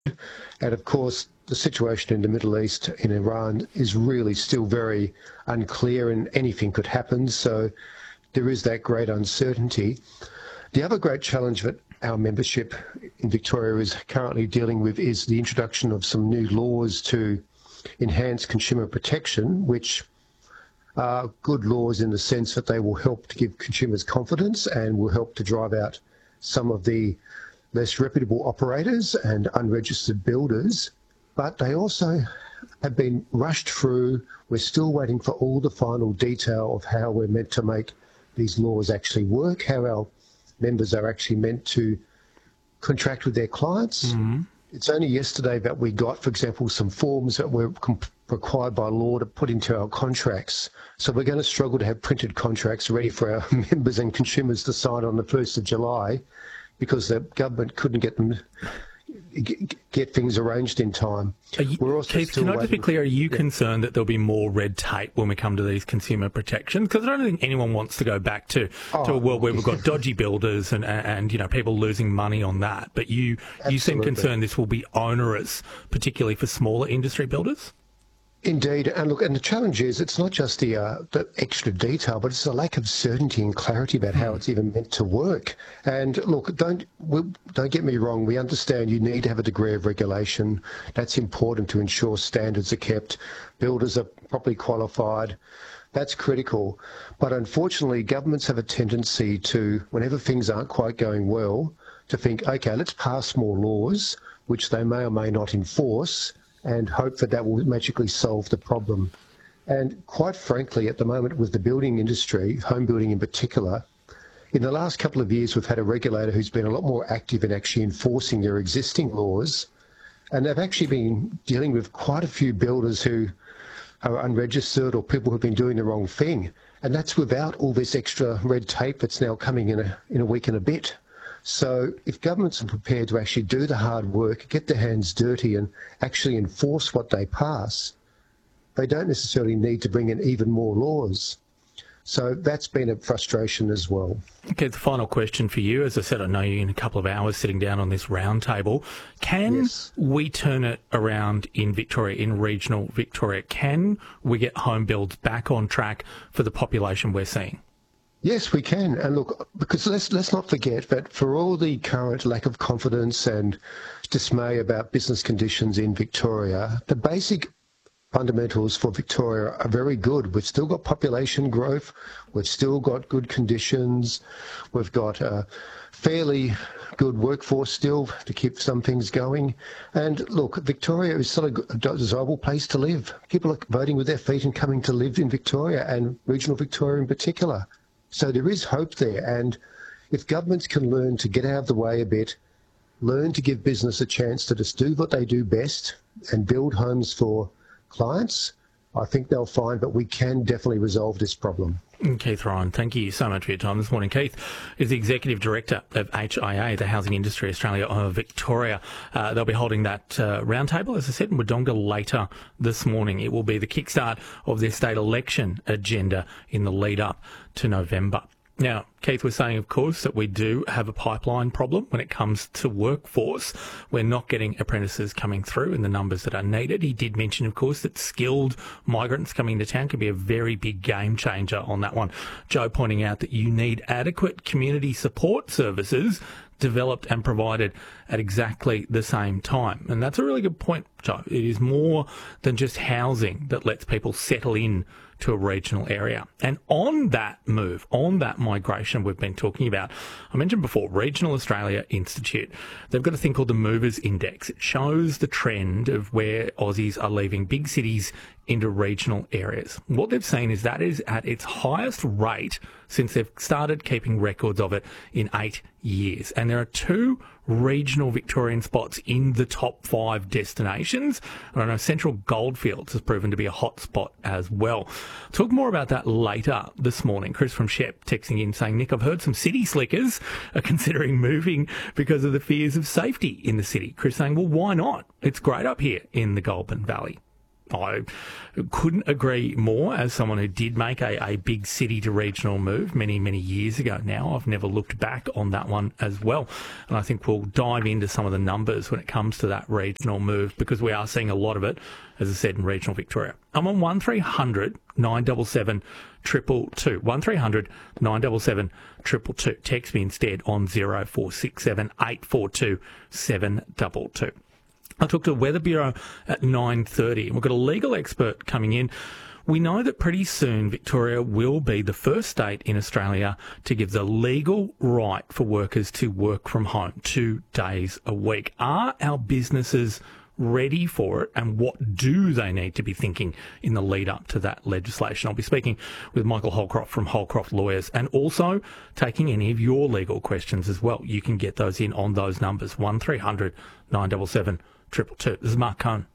And of course, the situation in the Middle East, in Iran, is really still very unclear and anything could happen. So there is that great uncertainty. The other great challenge that our membership in Victoria is currently dealing with is the introduction of some new laws to enhance consumer protection, which are good laws in the sense that they will help to give consumers confidence and will help to drive out some of the less reputable operators and unregistered builders, but they also have been rushed through. We're still waiting for all the final detail of how we're meant to make these laws actually work, how our members are actually meant to contract with their clients. Mm-hmm. It's only yesterday that we got, for example, some forms that were required by law to put into our contracts. So we're going to struggle to have printed contracts ready for our members and consumers to sign on the 1st of July because the government couldn't get things arranged in time. We're also Keith, can I just be clear, are you concerned that there'll be more red tape when we come to these consumer protections? Because I don't think anyone wants to go back to a world where we've got dodgy builders and you know, people losing money on that. But you seem concerned this will be onerous, particularly for smaller industry builders? Indeed, and look, and the challenge is it's not just the extra detail, but it's a lack of certainty and clarity about how it's even meant to work. And look, don't get me wrong. We understand you need to have a degree of regulation. That's important to ensure standards are kept, builders are properly qualified. That's critical. But unfortunately, governments have a tendency to, whenever things aren't quite going well, to think, okay, let's pass more laws, which they may or may not enforce, and hope that that will magically solve the problem. And quite frankly, at the moment with the building industry, home building in particular, in the last couple of years we've had a regulator who's been a lot more active in actually enforcing their existing laws, and they've actually been dealing with quite a few builders who are unregistered or people who've been doing the wrong thing. And that's without all this extra red tape that's now coming in a week and a bit. So if governments are prepared to actually do the hard work, get their hands dirty and actually enforce what they pass, they don't necessarily need to bring in even more laws. So that's been a frustration as well. Okay, the final question for you. As I said, I know you're in a couple of hours sitting down on this round table. Can we turn it around in Victoria, in regional Victoria? Can we get home builds back on track for the population we're seeing? Yes, we can. And look, because let's not forget that for all the current lack of confidence and dismay about business conditions in Victoria, the basic fundamentals for Victoria are very good. We've still got population growth. We've still got good conditions. We've got a fairly good workforce still to keep some things going. And look, Victoria is still a desirable place to live. People are voting with their feet and coming to live in Victoria, and regional Victoria in particular. So there is hope there, and if governments can learn to get out of the way a bit, learn to give business a chance to just do what they do best and build homes for clients, I think they'll find that we can definitely resolve this problem. Keith Ryan, thank you so much for your time this morning. Keith is the Executive Director of HIA, the Housing Industry Australia of Victoria. They'll be holding that roundtable, as I said, in Wodonga later this morning. It will be the kickstart of their state election agenda in the lead up to November. Now, Keith was saying, of course, that we do have a pipeline problem when it comes to workforce. We're not getting apprentices coming through in the numbers that are needed. He did mention, of course, that skilled migrants coming into town can be a very big game changer on that one. Joe pointing out that you need adequate community support services developed and provided at exactly the same time. And that's a really good point, Joe. It is more than just housing that lets people settle in to a regional area. And on that move, on that migration we've been talking about, I mentioned before, Regional Australia Institute, they've got a thing called the Movers Index. It shows the trend of where Aussies are leaving big cities into regional areas. What they've seen is that is at its highest rate since they've started keeping records of it in 8 years. And there are 2 regional Victorian spots in the top 5 destinations. And I know Central Goldfields has proven to be a hot spot as well. Talk more about that later this morning. Chris from Shep texting in saying, Nick, I've heard some city slickers are considering moving because of the fears of safety in the city. Chris saying, well, why not? It's great up here in the Goulburn Valley. I couldn't agree more. As someone who did make a big city to regional move many, many years ago now, I've never looked back on that one as well. And I think we'll dive into some of the numbers when it comes to that regional move, because we are seeing a lot of it, as I said, in regional Victoria. I'm on 1300 977 222. 1300 977 222. Text me instead on 0467 842 722. I talked to the Weather Bureau at 9:30, and we've got a legal expert coming in. We know that pretty soon Victoria will be the first state in Australia to give the legal right for workers to work from home 2 days a week. Are our businesses ready for it, and what do they need to be thinking in the lead up to that legislation? I'll be speaking with Michael Holcroft from Holcroft Lawyers, and also taking any of your legal questions as well. You can get those in on those numbers, 1300 977 222. This is Mark Cohn.